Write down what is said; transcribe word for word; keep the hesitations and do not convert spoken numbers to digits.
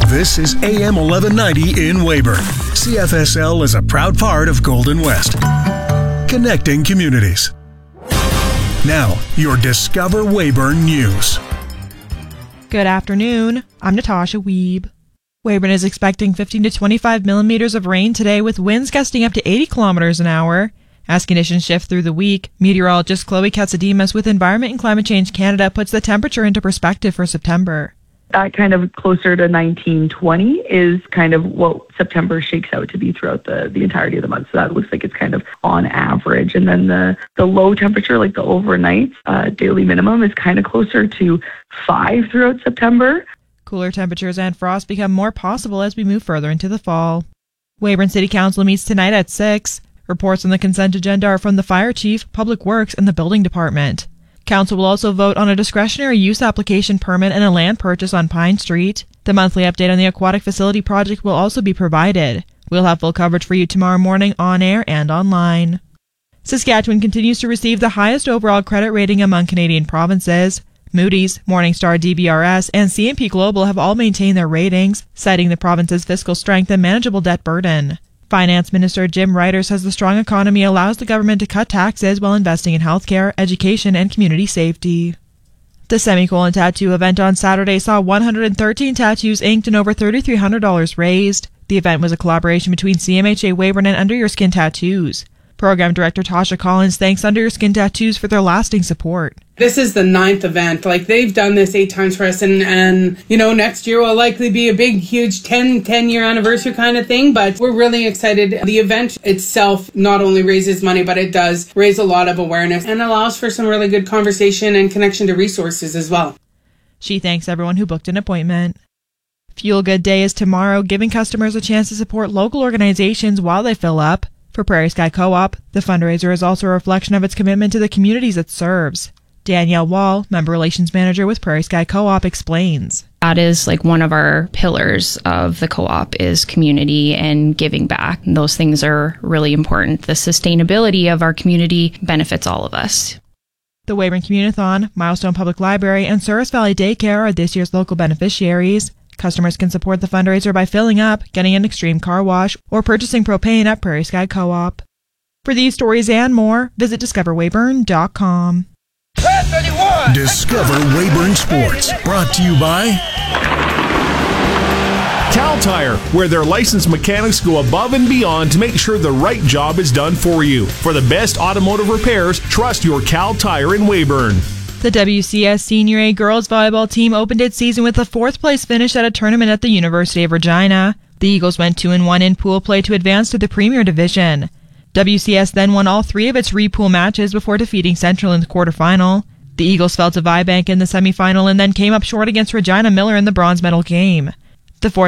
This is A M eleven ninety in Weyburn. C F S L is a proud part of Golden West. Connecting communities. Now, your Discover Weyburn News. Good afternoon. I'm Natasha Wiebe. Weyburn is expecting fifteen to twenty-five millimeters of rain today, with winds gusting up to eighty kilometers an hour. As conditions shift through the week, meteorologist Chloe Katsademas with Environment and Climate Change Canada puts the temperature into perspective for September. That kind of closer to nineteen, twenty is kind of what September shakes out to be throughout the, the entirety of the month. So that looks like it's kind of on average. And then the, the low temperature, like the overnight uh, daily minimum, is kind of closer to five throughout September. Cooler temperatures and frost become more possible as we move further into the fall. Weyburn City Council meets tonight at six. Reports on the consent agenda are from the Fire Chief, Public Works, and the Building Department. Council will also vote on a discretionary use application permit and a land purchase on Pine Street. The monthly update on the aquatic facility project will also be provided. We'll have full coverage for you tomorrow morning on air and online. Saskatchewan continues to receive the highest overall credit rating among Canadian provinces. Moody's, Morningstar D B R S, and C and P Global have all maintained their ratings, citing the province's fiscal strength and manageable debt burden. Finance Minister Jim Ryder says the strong economy allows the government to cut taxes while investing in healthcare, education, and community safety. The Semicolon Tattoo event on Saturday saw one hundred thirteen tattoos inked and over three thousand three hundred dollars raised. The event was a collaboration between C M H A Weyburn and Under Your Skin Tattoos. Program Director Tasha Collins thanks Under Your Skin Tattoos for their lasting support. This is the ninth event. Like, they've done this eight times for us, and, and you know, next year will likely be a big, huge ten, ten-year anniversary kind of thing, but we're really excited. The event itself not only raises money, but it does raise a lot of awareness and allows for some really good conversation and connection to resources as well. She thanks everyone who booked an appointment. Fuel Good Day is tomorrow, giving customers a chance to support local organizations while they fill up. For Prairie Sky Co-op, the fundraiser is also a reflection of its commitment to the communities it serves. Danielle Wall, Member Relations Manager with Prairie Sky Co-op, explains. That is like one of our pillars of the co-op is community and giving back. And those things are really important. The sustainability of our community benefits all of us. The Weyburn Communithon, Milestone Public Library, and Souris Valley Daycare are this year's local beneficiaries. Customers can support the fundraiser by filling up, getting an extreme car wash, or purchasing propane at Prairie Sky Co-op. For these stories and more, visit discover weyburn dot com. Discover Weyburn Sports, brought to you by Cal Tire, where their licensed mechanics go above and beyond to make sure the right job is done for you. For the best automotive repairs, trust your Cal Tire in Weyburn. The W C S Senior A girls volleyball team opened its season with a fourth place finish at a tournament at the University of Regina. The Eagles went two and one in pool play to advance to the Premier Division. W C S then won all three of its re-pool matches before defeating Central in the quarterfinal. The Eagles fell to Vibank in the semifinal and then came up short against Regina Miller in the bronze medal game. The fourth